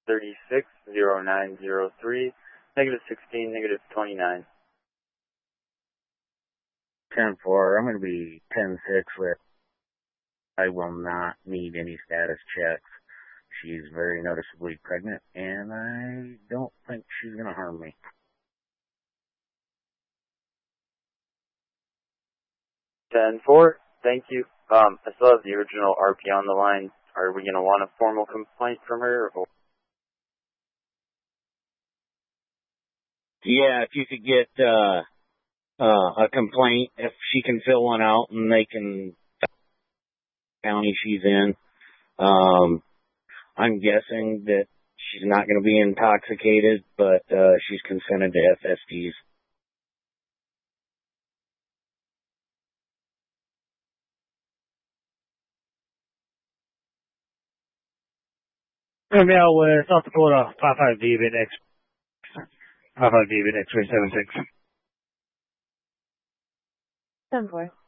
360903, -16, -29. 10-4, I'm going to be 10-6 with I will not need any status checks. She's very noticeably pregnant, and I don't think she's going to harm me. 10-4, thank you. I still have the original RP on the line. Are we going to want a formal complaint from her? Or? Yeah, if you could get a complaint, if she can fill one out, and they can county she's in. I'm guessing that she's not going to be intoxicated, but she's consented to FSDs. South Dakota, 55 David X, 55 David X-ray 76. 10-4.